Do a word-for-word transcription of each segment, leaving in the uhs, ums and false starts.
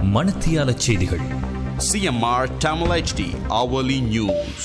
மணித்தியால செய்திகள். C M R Tamil H D Hourly News.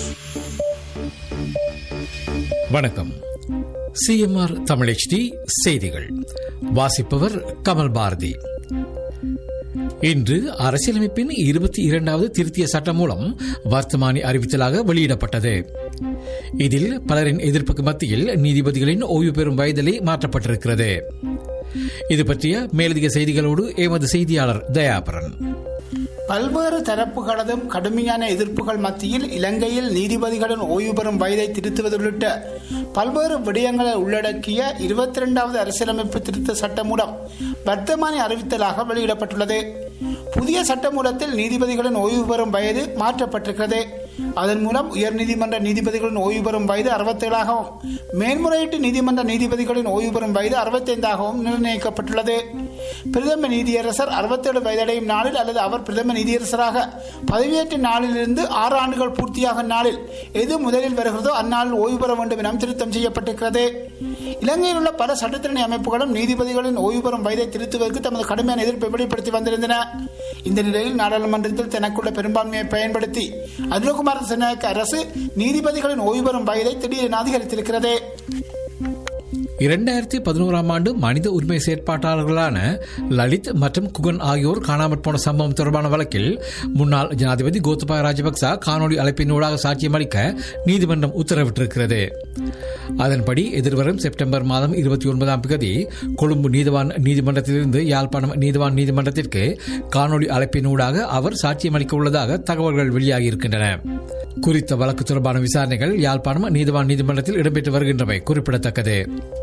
வணக்கம். சிஎம்ஆர் தமிழ் H D செய்திகள் வாசிப்பவர் கமல் பாரதி. இன்று அரசியலமைப்பின் இருபத்தி இரண்டாவது திருத்திய சட்டம் மூலம் வர்த்தமானி அறிவித்தலாக வெளியிடப்பட்டது. இதில் பலரின் எதிர்ப்புக்கு மத்தியில் நீதிபதிகளின் ஓய்வு பெறும் வயதிலே மாற்றப்பட்டிருக்கிறது. இது பற்றிய மேலதிக செய்திகளோடு எமது செய்தியாளர் தயாபரன். பல்வேறு தரப்புகளதும் கடுமையான எதிர்ப்புகள் மத்தியில் இலங்கையில் நீதிபதிகளின் ஓய்வு பெறும் வயதை திருத்துவது உள்ளிட்ட பல்வேறு விடயங்களை உள்ளடக்கிய இருபத்தி இரண்டாவது அரசியலமைப்பு திருத்த சட்டம் மூலம் வர்த்தமானி அறிவித்தலாக வெளியிடப்பட்டுள்ளது. புதிய சட்டமூலத்தில் நீதிபதிகளின் ஓய்வு பெறும் வயது மாற்றப்பட்டிருக்கிறது. அதன் மூலம் உயர்நீதிமன்ற நீதிபதிகளின் ஓய்வு பெறும் வயது அறுபத்தேழாகவும் மேன்முறையீட்டு நீதிமன்ற நீதிபதிகளின் ஓய்வு பெறும் வயது அறுபத்தைந்தாகவும் நிர்ணயிக்கப்பட்டுள்ளது. பிரதம நீதியரசர் அறுபத்தேழு வயதடையும் நாளில் அல்லது அவர் பிரதம நீதியரசராக பதவியேற்ற நாளிலிருந்து ஆறு ஆண்டுகள் பூர்த்தியாகும் நாளில் எது முதலில் வருகிறதோ அந்நாளில் ஓய்வு பெற வேண்டும் என திருத்தம் செய்யப்பட்டிருக்கிறது. இலங்கையில் உள்ள பல சட்டத்திரணி அமைப்புகளும் நீதிபதிகளின் ஓய்வு பெறும் வயதை திருத்துவதற்கு தமது கடுமையான எதிர்ப்பை வெளிப்படுத்தி வந்திருந்தன. இந்த நிலையில் நாடாளுமன்றத்தில் தனக்குள்ள பெரும்பான்மையை பயன்படுத்தி அனுரகுமார திசாநாயக்க அரசு நீதிபதிகளின் ஓய்வு பெறும் வயதை திடீரென அதிகரித்திருக்கிறது. இரண்டாயிரத்தி பதினோராம் ஆண்டு மனித உரிமை செயற்பாட்டாளர்களான லலித் மற்றும் குகன் ஆகியோர் காணாமற் போன சம்பவம் தொடர்பான வழக்கில் முன்னாள் ஜனாதிபதி கோத்தபாய ராஜபக்ச காணொலி அழைப்பினூடாக சாட்சியம் அளிக்க நீதிமன்றம் உத்தரவிட்டிருக்கிறது. அதன்படி எதிர்வரும் செப்டம்பர் மாதம் இருபத்தி ஒன்பதாம் தேதி கொழும்பு நீதிவான் நீதிமன்றத்திலிருந்து யாழ்ப்பாணம் நீதிவான் நீதிமன்றத்திற்கு காணொலி அழைப்பினூடாக அவர் சாட்சியம் அளிக்க உள்ளதாக தகவல்கள் வெளியாகியிருக்கின்றன. குறித்த வழக்கு தொடர்பான விசாரணைகள் யாழ்ப்பாணம் நீதிவான் நீதிமன்றத்தில் இடம்பெற்று வருகின்றமை குறிப்பிடத்தக்கது.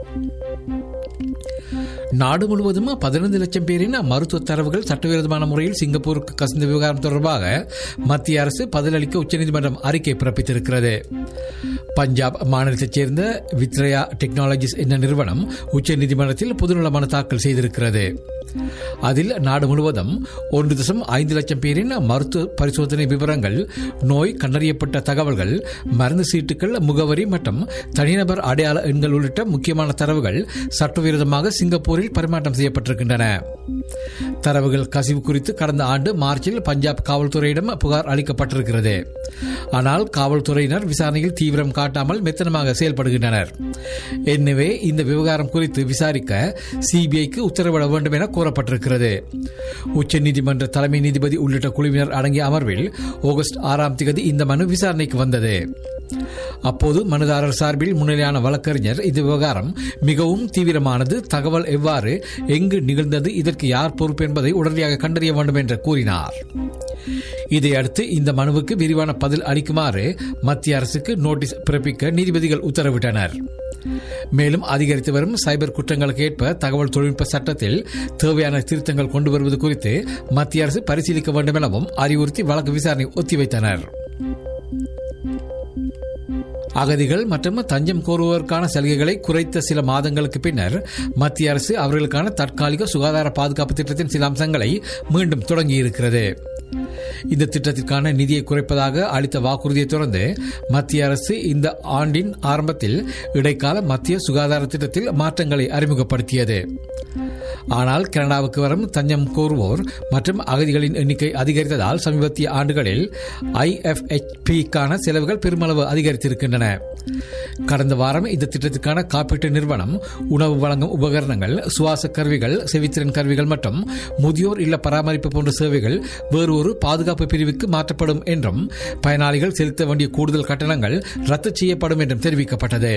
நாடு முழுவதும் பதினைந்து லட்சம் பேரின் மருத்துவ தரவுகள் சட்டவிரோதமான முறையில் சிங்கப்பூருக்கு கசிந்த விவகாரம் தொடர்பாக மத்திய அரசு பதிலளிக்க உச்சநீதிமன்றம் அறிக்கை பிறப்பித்திருக்கிறது. பஞ்சாப் மாநிலத்தைச் சேர்ந்த வித்ரயா டெக்னாலஜிஸ் என்ற நிறுவனம் உச்சநீதிமன்றத்தில் பொதுநல மனு தாக்கல் செய்திருக்கிறது. அதில் நாடு முழுவதும் ஒன்று தசம் ஐந்து லட்சம் பேரின் மருத்துவ பரிசோதனை விவரங்கள், நோய் கண்டறியப்பட்ட தகவல்கள், மருந்து சீட்டுகள், முகவரி மற்றும் தனிநபர் அடையாள எண்கள் உள்ளிட்ட முக்கியமான தரவுகள் சட்டவிரோதமாக சிங்கப்பூரில் பரிமாற்றம் செய்யப்பட்டிருக்கின்றன. தரவுகள் கசிவு குறித்து கடந்த ஆண்டு மார்ச்சில் பஞ்சாப் காவல்துறையிடம் புகார் அளிக்கப்பட்டிருக்கிறது. ஆனால் காவல்துறையினர் விசாரணையில் தீவிரம் காட்டாமல் மெத்தனமாக செயல்படுகின்றனர். எனவே இந்த விவகாரம் குறித்து விசாரிக்க சிபிஐக்கு உத்தரவிட வேண்டும் என கோரப்பட்டிருக்கிறது. உச்சநீதிமன்ற தலைமை நீதிபதி உள்ளிட்ட குழுவினர் அடங்கிய அமர்வில் ஆகஸ்ட் ஆறாம் தேதி இந்த மனு விசாரணைக்கு வந்தது. அப்போது மனுதாரர் சார்பில் முன்னிலையான வழக்கறிஞர் இந்த விவகாரம் மிகவும் தீவிரமானது, தகவல் எவ்வாறு எங்கு நிகழ்ந்தது, இதற்கு யார் பொறுப்பு என்பதை உடனடியாக கண்டறிய வேண்டும் என்று கூறினார். இதையடுத்து இந்த மனுவுக்கு விரிவான பதில் அளிக்குமாறு மத்திய அரசுக்கு நோட்டீஸ் பிறப்பிக்க நீதிபதிகள் உத்தரவிட்டனர். மேலும் அதிகரித்து வரும் சைபர் குற்றங்களுக்கு ஏற்ப தகவல் தொழில்நுட்ப சட்டத்தில் தேவையான திருத்தங்கள் கொண்டு வருவது குறித்து மத்திய அரசு பரிசீலிக்க வேண்டும் எனவும் அறிவுறுத்தி வழக்கு விசாரணை ஒத்திவைத்தனர். அகதிகள் மற்றும் தஞ்சம் கோருவோருக்கான சலுகைகளை குறைத்த சில மாதங்களுக்கு பின்னர் மத்திய அரசு அவர்களுக்கான தற்காலிக சுகாதார பாதுகாப்பு திட்டத்தின் சில அம்சங்களை மீண்டும் தொடங்கியிருக்கிறது. இந்த திட்டத்திற்கான நிதியை குறைப்பதாக அளித்த வாக்குறுதியை தொடர்ந்து மத்திய அரசு இந்த ஆண்டின் ஆரம்பத்தில் இடைக்கால மத்திய சுகாதார திட்டத்தில் மாற்றங்களை அறிமுகப்படுத்தியது. ஆனால் கனடாவுக்கு வரும் தஞ்சம் கோருவோர் மற்றும் அகதிகளின் எண்ணிக்கை அதிகரித்ததால் சமீபத்திய ஆண்டுகளில் ஐ எஃப் எச் பிக்கான செலவுகள் பெருமளவு அதிகரித்திருக்கின்றன. கடந்த வாரம் இந்த திட்டத்திற்கான காப்பீட்டு நிறுவனம் உணவு வழங்கும் உபகரணங்கள், சுவாச கருவிகள், செவித்திறன் கருவிகள் மற்றும் முதியோர் இல்ல பராமரிப்பு போன்ற சேவைகள் வேறு ஒரு பாதுகாப்பு பிரிவுக்கு மாற்றப்படும் என்றும் பயனாளிகள் செலுத்த வேண்டிய கூடுதல் கட்டணங்கள் ரத்து செய்யப்படும் என்றும் தெரிவிக்கப்பட்டது.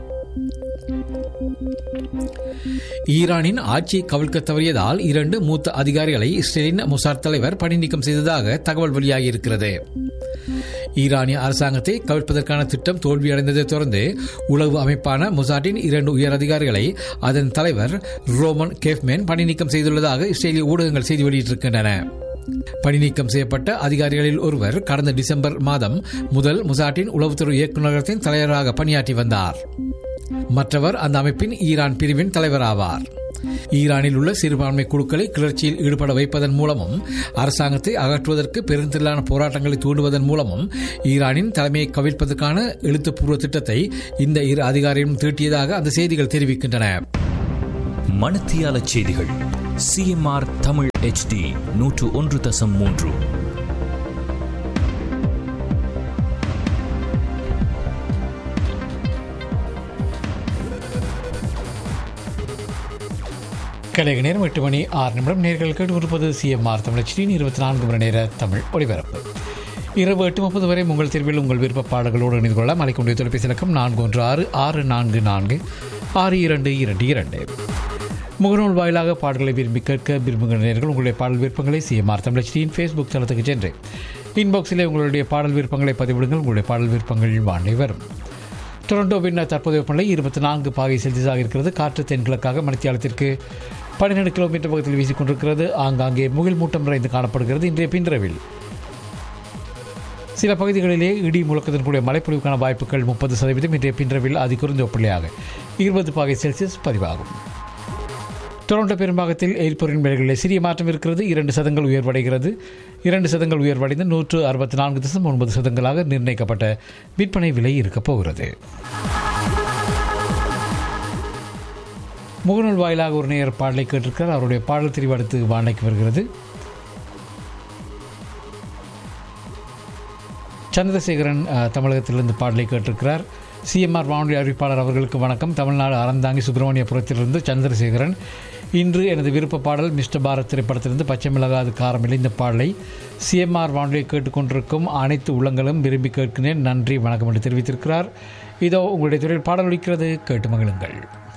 ஈரானின் ஆட்சியை கவிழ்க்க தவறியதால் இரண்டு மூத்த அதிகாரிகளை இஸ்ரேலின் மொசாட் தலைவர் பணி நீக்கம் செய்ததாக தகவல் வெளியாகியிருக்கிறது. ஈரானிய அரசாங்கத்தை கவிழ்ப்பதற்கான திட்டம் தோல்வியடைந்ததை தொடர்ந்து உளவு அமைப்பான மொசாட்டின் இரண்டு உயர் அதிகாரிகளை அதன் தலைவர் ரோமன் கேஃப்மேன் பணி நீக்கம் செய்துள்ளதாக இஸ்ரேலிய ஊடகங்கள் செய்தி வெளியிட்டிருக்கின்றன. பணி நீக்கம் செய்யப்பட்ட அதிகாரிகளில் ஒருவர் கடந்த டிசம்பர் மாதம் முதல் மொசாட்டின் உளவுத்துறை இயக்குநரகத்தின் தலைவராக பணியாற்றி வந்தார். மற்றவர் அந்த அமைப்பின் ஈரான் பிரிவின் தலைவர் ஆவார். ஈரானில் உள்ள சிறுபான்மை குழுக்களை கிளர்ச்சியில் ஈடுபட வைப்பதன் மூலமும் அரசாங்கத்தை அகற்றுவதற்கு பெருந்திரளான போராட்டங்களை தூண்டுவதன் மூலமும் ஈரானின் தலைமையை கவிழ்ப்பதற்கான எழுத்துப்பூர்வ திட்டத்தை இந்த இரு அதிகாரிகளும் தீட்டியதாக அந்த செய்திகள் தெரிவிக்கின்றன. மணித்தியால செய்திகள் சிஎம்ஆர் தமிழ் ஹெச்டி நூற்று ஒன்று தசம் மூன்று. கலைக நேரம் எட்டு மணி ஆறு நிமிடம். நேர்கள் கேட்டுக்கொண்டிருப்பது சிஎம்ஆர் தமிழ் ஹெச்டியின் இருபத்தி நான்கு மணி நேர தமிழ் ஒளிபரப்பு. இரவு எட்டு முப்பது வரை உங்கள் தேர்வில் உங்கள் விருப்ப பாடல்களோடு இணைந்து கொள்ளலாம். அழைக்கக்கூடிய தொலைபேசி இலக்கம் நான்கு ஒன்று ஆறு ஆறு நான்கு நான்கு ஆறு இரண்டு இரண்டு இரண்டு. முகநூல் வாயிலாக பாடல்களை விரும்பி கேட்க விரும்புகிற நேர்கள் உங்களுடைய பாடல் விருப்பங்களை சிஎம்ஆர் தமிழ் ஹெச்டியின் ஃபேஸ்புக் தளத்துக்கு சென்று இன்பாக்ஸிலே உங்களுடைய பாடல் விருப்பங்களை பதிவிடுங்கள். உங்களுடைய பாடல் விருப்பங்கள் வாண்டி வரும். டொரண்டோவின் தற்போதைய வெப்பநிலை இருபத்தி நான்கு பாகை செல்சியஸாக இருக்கிறது. காற்று தென்கிழக்காக மணித்தியாலத்திற்கு பன்னிரண்டு கிலோமீட்டர் பக்கத்தில் வீசிக்கொண்டிருக்கிறது. ஆங்காங்கே முகில் மூட்டம் நிறைந்து காணப்படுகிறது. இன்றைய பின்ரவில் சில பகுதிகளிலே இடி முழக்கத்தின் கூடிய மழைப்பொழிவுக்கான வாய்ப்புகள் முப்பது சதவீதம். இன்றைய பின்ரவில் அதி குறைந்த வெப்பநிலையாக இருபது பாகை செல்சியஸ் பதிவாகும். டொரண்டோ பெரும்பாகத்தில் எரிபொருளின் விலைகளில் சிறிய மாற்றம் இருக்கிறது. இரண்டு சதங்கள் உயர்வடைகிறது. இரண்டு சதங்கள் உயர்வடைந்து நூற்று அறுபத்தி நான்கு தசம் ஒன்பது சதங்களாக நிர்ணயிக்கப்பட்ட விற்பனை விலை இருக்கப் போகிறது. முகநூல் வாயிலாக ஒரு நேயர் பாடலை கேட்டிருக்கிறார். அவருடைய பாடல் தெரிவு அடுத்து வாழைக்கு வருகிறது. சந்திரசேகரன் தமிழகத்திலிருந்து பாடலை கேட்டிருக்கிறார். சிஎம்ஆர் வானொலி அறிவிப்பாளர் அவர்களுக்கு வணக்கம். தமிழ்நாடு அறந்தாங்கி சுப்பிரமணியபுரத்திலிருந்து சந்திரசேகரன். இன்று எனது விருப்ப பாடல் மிஸ்டர் பாரத் திரைப்படத்திலிருந்து பச்சை மிளகாது காரமில்லை. இந்த பாடலை சிஎம்ஆர் வானொலியை கேட்டுக்கொண்டிருக்கும் அனைத்து உள்ளங்களும் விரும்பி கேட்கிறேன். நன்றி வணக்கம் என்று தெரிவித்திருக்கிறார். இதோ உங்களுடைய துறையில் பாடல் ஒலிக்கிறது, கேட்டு மகிழுங்கள்.